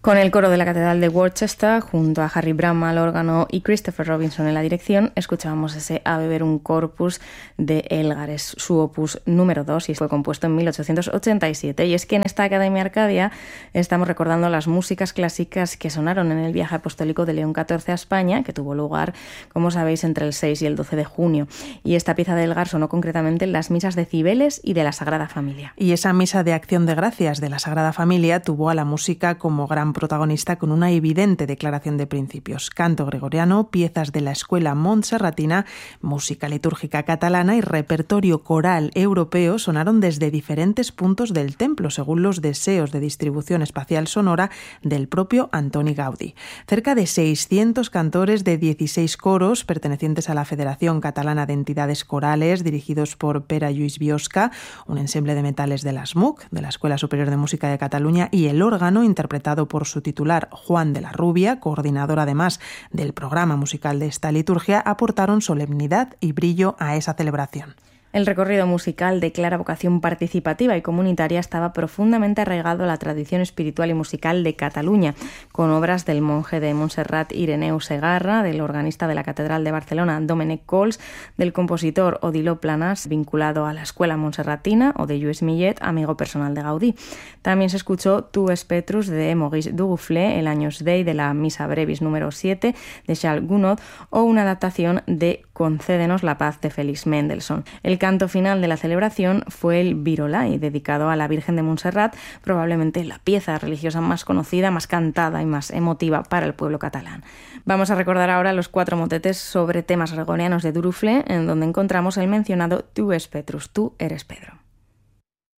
Con el coro de la Catedral de Worcester, junto a Harry Brahma al órgano y Christopher Robinson en la dirección, escuchábamos ese Ave Verum Corpus de Elgar, es su opus número 2 y fue compuesto en 1887. Y es que en esta Academia Arcadia estamos recordando las músicas clásicas que sonaron en el viaje apostólico de León XIV a España, que tuvo lugar, como sabéis, entre el 6 y el 12 de junio. Y esta pieza de Elgar sonó concretamente en las misas de Cibeles y de la Sagrada Familia. Y esa misa de acción de gracias de la Sagrada Familia tuvo a la música como gran protagonista con una evidente declaración de principios. Canto gregoriano, piezas de la escuela montserratina, música litúrgica catalana y repertorio coral europeo sonaron desde diferentes puntos del templo, según los deseos de distribución espacial sonora del propio Antoni Gaudí. Cerca de 600 cantores de 16 coros pertenecientes a la Federación Catalana de Entidades Corales, dirigidos por Pere Lluís Biosca, un ensemble de metales de la SMUC, de la Escuela Superior de Música de Cataluña, y el órgano, interpretado por su titular Juan de la Rubia, coordinador además del programa musical de esta liturgia, aportaron solemnidad y brillo a esa celebración. El recorrido musical de clara vocación participativa y comunitaria estaba profundamente arraigado a la tradición espiritual y musical de Cataluña, con obras del monje de Montserrat Ireneu Segarra, del organista de la Catedral de Barcelona Domènec Cols, del compositor Odilo Planas, vinculado a la escuela montserratina, o de Lluís Millet, amigo personal de Gaudí. También se escuchó Tu es Petrus de Maurice Duguflé, el Agnus Dei de la Misa Brevis número 7 de Charles Gounod, o una adaptación de Concédenos la paz de Félix Mendelssohn. El canto final de la celebración fue el Virolai, dedicado a la Virgen de Montserrat, probablemente la pieza religiosa más conocida, más cantada y más emotiva para el pueblo catalán. Vamos a recordar ahora los 4 motetes sobre temas gregorianos de Duflé, en donde encontramos el mencionado Tu es Petrus, tú eres Pedro.